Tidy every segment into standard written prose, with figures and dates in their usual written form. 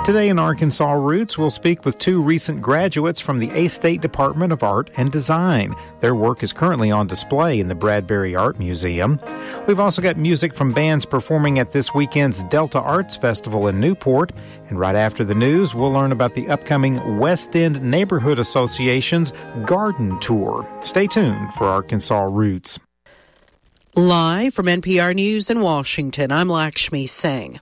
Today in Arkansas Roots, we'll speak with two recent graduates from the A-State Department of Art and Design. Their work is currently on display in the Bradbury Art Museum. We've also got music from bands performing at this weekend's Delta Arts Festival in Newport. And right after the news, we'll learn about the upcoming West End Neighborhood Association's Garden Tour. Stay tuned for Arkansas Roots. Live from NPR News in Washington, I'm Lakshmi Singh.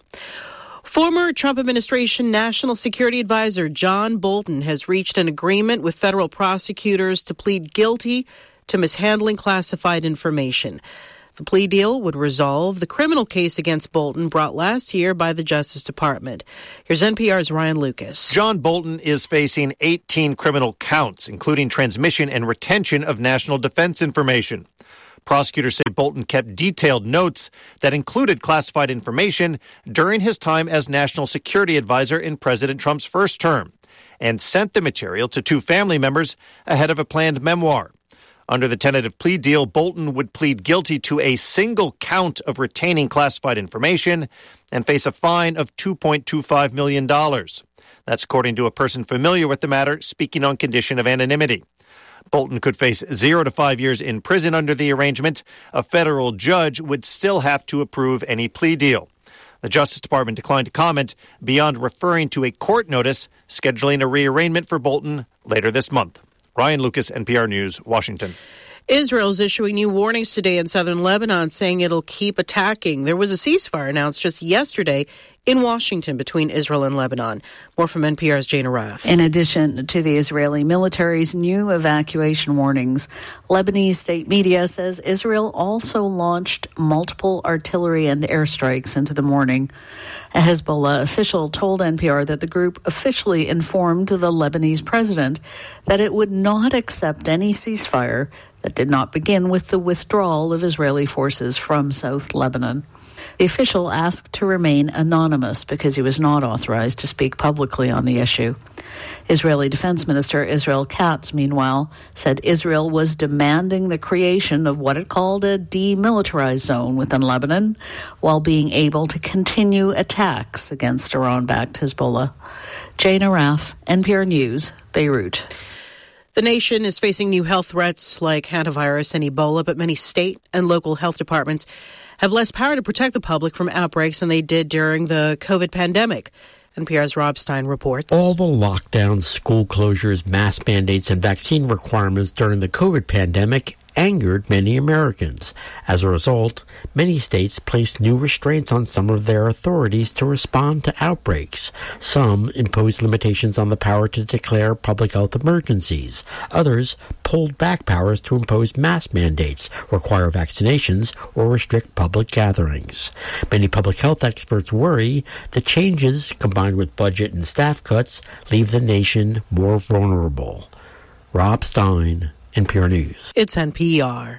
Former Trump administration National Security Advisor John Bolton has reached an agreement with federal prosecutors to plead guilty to mishandling classified information. The plea deal would resolve the criminal case against Bolton brought last year by the Justice Department. Here's NPR's Ryan Lucas. John Bolton is facing 18 criminal counts, including transmission and retention of national defense information. Prosecutors say Bolton kept detailed notes that included classified information during his time as National Security Advisor in President Trump's first term and sent the material to two family members ahead of a planned memoir. Under the tentative plea deal, Bolton would plead guilty to a single count of retaining classified information and face a fine of $2.25 million. That's according to a person familiar with the matter speaking on condition of anonymity. Bolton could face 0 to 5 years in prison under the arrangement. A federal judge would still have to approve any plea deal. The Justice Department declined to comment beyond referring to a court notice scheduling a rearrangement for Bolton later this month. Ryan Lucas, NPR News, Washington. Israel's issuing new warnings today in southern Lebanon, saying it'll keep attacking. There was a ceasefire announced just yesterday in Washington between Israel and Lebanon. More from NPR's Jana Raff. In addition to the Israeli military's new evacuation warnings, Lebanese state media says Israel also launched multiple artillery and airstrikes into the morning. A Hezbollah official told NPR that the group officially informed the Lebanese president that it would not accept any ceasefire that did not begin with the withdrawal of Israeli forces from South Lebanon. The official asked to remain anonymous because he was not authorized to speak publicly on the issue. Israeli Defense Minister Israel Katz, meanwhile, said Israel was demanding the creation of what it called a demilitarized zone within Lebanon, while being able to continue attacks against Iran-backed Hezbollah. Jana Raff, NPR News, Beirut. The nation is facing new health threats like hantavirus and Ebola, but many state and local health departments have less power to protect the public from outbreaks than they did during the COVID pandemic. NPR's Rob Stein reports. All the lockdowns, school closures, mask mandates, and vaccine requirements during the COVID pandemic angered many Americans. As a result, many states placed new restraints on some of their authorities to respond to outbreaks. Some imposed limitations on the power to declare public health emergencies. Others pulled back powers to impose mask mandates, require vaccinations, or restrict public gatherings. Many public health experts worry the changes, combined with budget and staff cuts, leave the nation more vulnerable. Rob Stein, NPR News. It's NPR.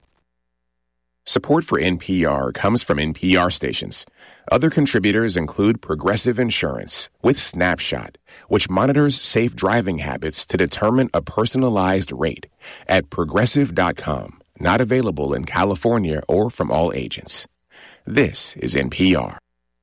Support for NPR comes from NPR stations. Other contributors include Progressive Insurance with Snapshot, which monitors safe driving habits to determine a personalized rate at Progressive.com. Not available in California or from all agents. This is NPR.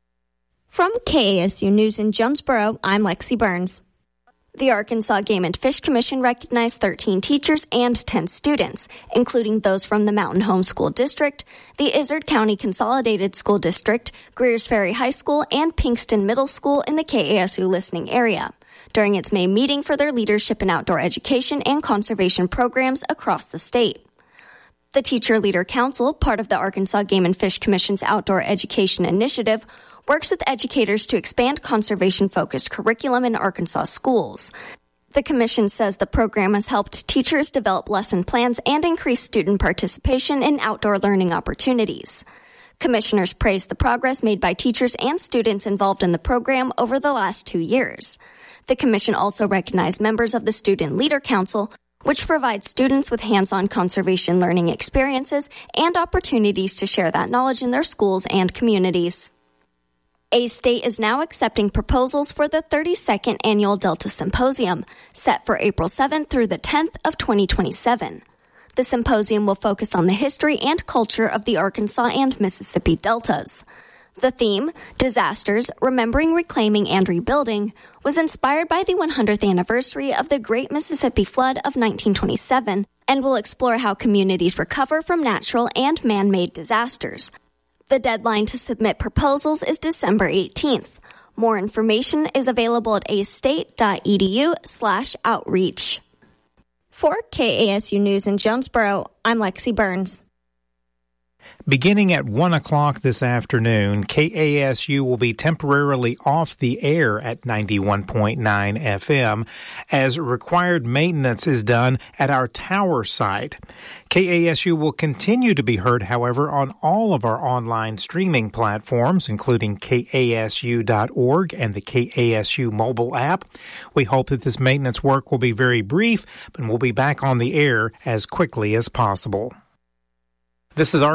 From KASU News in Jonesboro, I'm Lexi Burns. The Arkansas Game and Fish Commission recognized 13 teachers and 10 students, including those from the Mountain Home School District, the Izard County Consolidated School District, Greers Ferry High School, and Pinkston Middle School in the KASU listening area, during its May meeting for their leadership in outdoor education and conservation programs across the state. The Teacher Leader Council, part of the Arkansas Game and Fish Commission's Outdoor Education Initiative, works with educators to expand conservation-focused curriculum in Arkansas schools. The commission says the program has helped teachers develop lesson plans and increase student participation in outdoor learning opportunities. Commissioners praised the progress made by teachers and students involved in the program over the last 2 years. The commission also recognized members of the Student Leader Council, which provides students with hands-on conservation learning experiences and opportunities to share that knowledge in their schools and communities. A-State is now accepting proposals for the 32nd Annual Delta Symposium, set for April 7th through the 10th of 2027. The symposium will focus on the history and culture of the Arkansas and Mississippi deltas. The theme, Disasters, Remembering, Reclaiming, and Rebuilding, was inspired by the 100th anniversary of the Great Mississippi Flood of 1927 and will explore how communities recover from natural and man-made disasters. The deadline to submit proposals is December 18th. More information is available at astate.edu/outreach. For KASU News in Jonesboro, I'm Lexi Burns. Beginning at 1 o'clock this afternoon, KASU will be temporarily off the air at 91.9 FM as required maintenance is done at our tower site. KASU will continue to be heard, however, on all of our online streaming platforms, including KASU.org and the KASU mobile app. We hope that this maintenance work will be very brief, but we'll be back on the air as quickly as possible. This is our